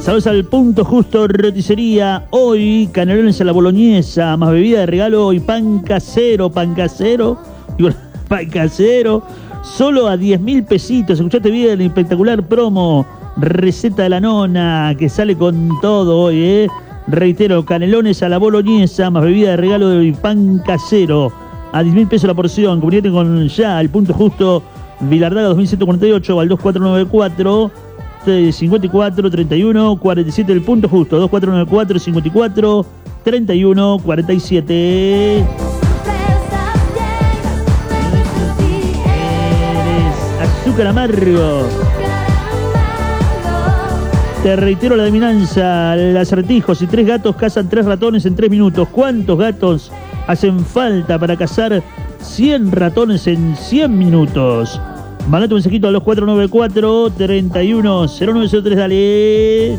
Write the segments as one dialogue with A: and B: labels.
A: Saludos al Punto Justo Roticería. Hoy, canelones a la boloñesa, más bebida de regalo y pan casero. Solo a 10.000 pesitos. Escuchaste bien, espectacular promo. Receta de la nona, que sale con todo hoy, Reitero, canelones a la boloñesa, más bebida de regalo y pan casero. A 10.000 pesos la porción. Comunícate con ya el Punto Justo, Vilardaga 2148, al 2494 54 31 47. El Punto Justo, 2494 54 31 47. Azúcar amargo. Te reitero la adivinanza, el acertijo. Si 3 gatos cazan 3 ratones en 3 minutos, ¿cuántos gatos hacen falta para cazar 100 ratones en 100 minutos? Mandate un mensajito a los 494 310903, dale.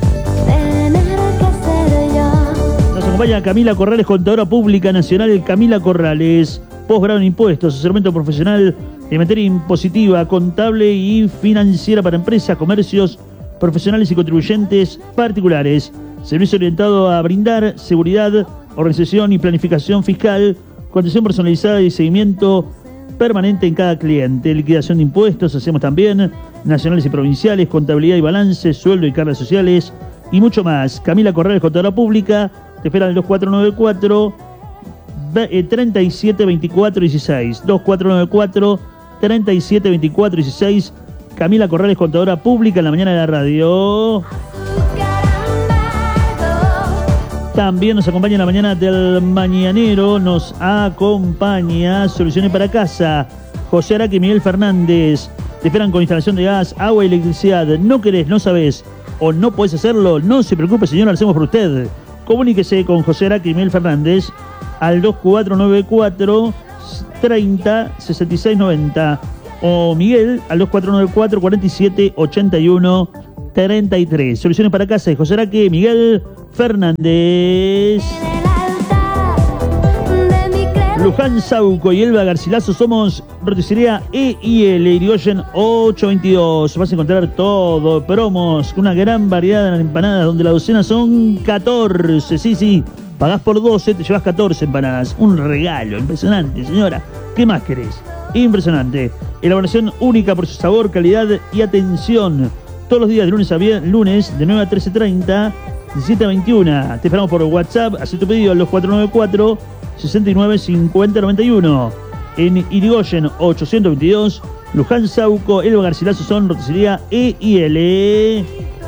A: Nos acompaña Camila Corrales, contadora pública nacional. Camila Corrales, posgrado en impuestos, asesoramiento profesional en materia impositiva, contable y financiera para empresas, comercios, profesionales y contribuyentes particulares. Servicio orientado a brindar seguridad, organización y planificación fiscal, contención personalizada y seguimiento permanente en cada cliente. Liquidación de impuestos hacemos también, nacionales y provinciales, contabilidad y balance, sueldo y cargas sociales y mucho más. Camila Corrales, contadora pública, te espera al 2494 37 24 16. 2494 37 24 16. Camila Corrales, contadora pública, en la mañana de la radio. También nos acompaña en la mañana del mañanero. Nos acompaña Soluciones para Casa, José Araque y Miguel Fernández. Te esperan con instalación de gas, agua y electricidad. ¿No querés, no sabés o no podés hacerlo? No se preocupe, señor, lo hacemos por usted. Comuníquese con José Araque y Miguel Fernández al 2494 30 66 90. O Miguel al 2494 47 81 33. Soluciones para Casa de José Araque, Miguel Fernández. Luján Sauco y Elba Garcilaso somos roticería E&L, Irigoyen 822. Vas a encontrar todo, promos, una gran variedad de empanadas donde la docena son 14. Sí, pagás por 12, te llevas 14 empanadas. Un regalo impresionante, señora. ¿Qué más querés? Impresionante. Elaboración única por su sabor, calidad y atención. Todos los días de lunes a lunes, de 9 a 13:30, 17 a 21. Te esperamos por WhatsApp. Haz tu pedido a los 494 69 50 91. En Irigoyen 822, Luján Sauco, Elba Garcilaso son roticería E&L.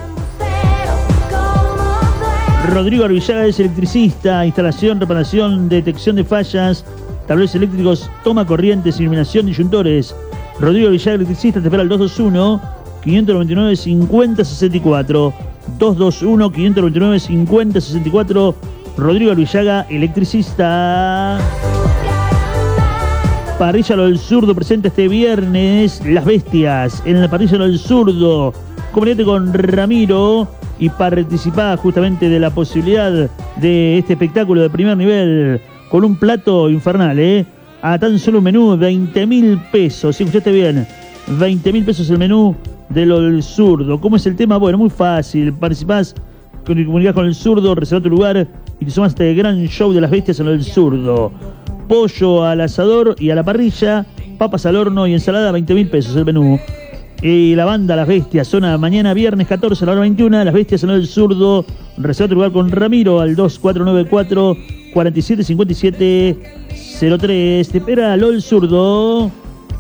A: Rodrigo Arvillaga es electricista, instalación, reparación, detección de fallas, tableros eléctricos, toma corrientes, iluminación, disyuntores. Rodrigo Arvillaga, electricista, te espera al 221 599 50 64. 221 599 50 64. Rodrigo Arvillaga, electricista. Parrilla Lo del Zurdo presenta este viernes Las Bestias en la Parrilla Lo del Zurdo. Comunícate con Ramiro y participá justamente de la posibilidad de este espectáculo de primer nivel con un plato infernal, a tan solo un menú, 20.000 pesos. Si escuchaste bien, 20.000 pesos el menú de Lo del Zurdo. ¿Cómo es el tema? Bueno, muy fácil. Participás, comunicás con el Zurdo, reservás tu lugar y te sumás a este gran show de Las Bestias en Lo del Zurdo. Pollo al asador y a la parrilla, papas al horno y ensalada, 20.000 pesos el menú. Y la banda Las Bestias, zona mañana viernes 14 a la hora 21, Las Bestias en Lo del Zurdo. Reserva tu lugar con Ramiro al 2494 47 57 03. Te espera Lo del Zurdo.